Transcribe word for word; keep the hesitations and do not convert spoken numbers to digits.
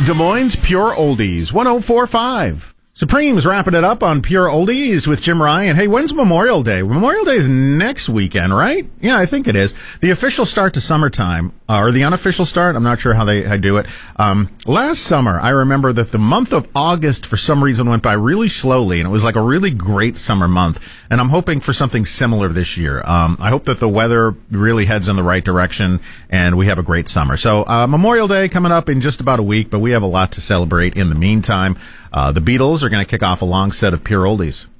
Des Moines Pure Oldies, one oh four point five. Supreme's wrapping it up on Pure Oldies with Jim Ryan. Hey, when's Memorial Day? Memorial Day is next weekend, right? Yeah, I think it is. The official start to summertime, uh, or the unofficial start, I'm not sure how they how do it. Um, last summer, I remember that the month of August, for some reason, went by really slowly, and it was like a really great summer month. And I'm hoping for something similar this year. Um, I hope that the weather really heads in the right direction, and we have a great summer. So uh, Memorial Day coming up in just about a week, but we have a lot to celebrate in the meantime. Uh, the Beatles are going to kick off a long set of Pure Oldies.